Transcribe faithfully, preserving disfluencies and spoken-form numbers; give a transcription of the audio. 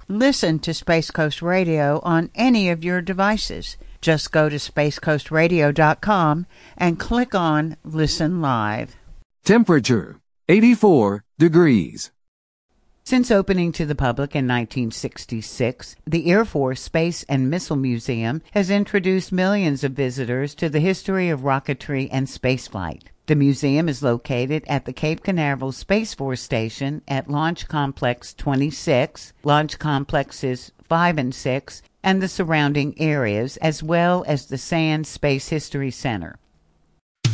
Listen to Space Coast Radio on any of your devices. Just go to space coast radio dot com and click on Listen Live. Temperature, eighty-four degrees. Since opening to the public in nineteen sixty-six, the Air Force Space and Missile Museum has introduced millions of visitors to the history of rocketry and spaceflight. The museum is located at the Cape Canaveral Space Force Station at Launch Complex twenty-six, Launch Complexes five and six, and the surrounding areas, as well as the Sands Space History Center.